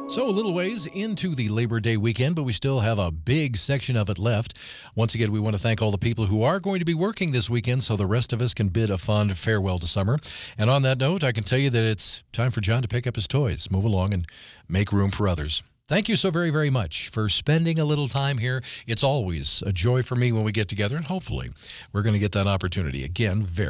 So, a little ways into the Labor Day weekend, but we still have a big section of it left. Once again, we want to thank all the people who are going to be working this weekend so the rest of us can bid a fond farewell to summer. And on that note, I can tell you that it's time for John to pick up his toys, move along, and make room for others. Thank you so very, very much for spending a little time here. It's always a joy for me when we get together, and hopefully we're going to get that opportunity again very